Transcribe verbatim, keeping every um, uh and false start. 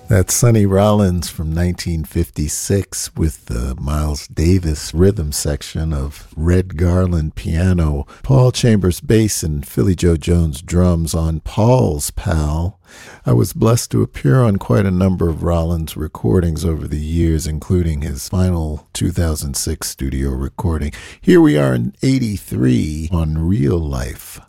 That's Sonny Rollins from nineteen fifty-six with the Miles Davis rhythm section of Red Garland piano, Paul Chambers bass, and Philly Joe Jones drums on Paul's Pal. I was blessed to appear on quite a number of Rollins recordings over the years, including his final two thousand six studio recording. Here we are in eighty-three on Real Life.